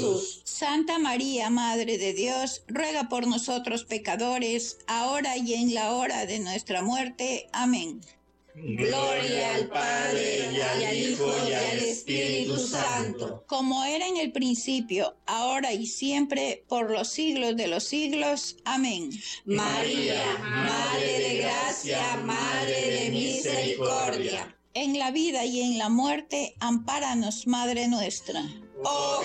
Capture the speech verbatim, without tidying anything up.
Jesús. Santa María, Madre de Dios, ruega por nosotros pecadores, ahora y en la hora de nuestra muerte. Amén. Gloria al Padre, y al Hijo, y al Espíritu Santo. Como era en el principio, ahora y siempre, por los siglos de los siglos. Amén. María, Madre de gracia, Madre de misericordia. En la vida y en la muerte, ampáranos, Madre nuestra. Oh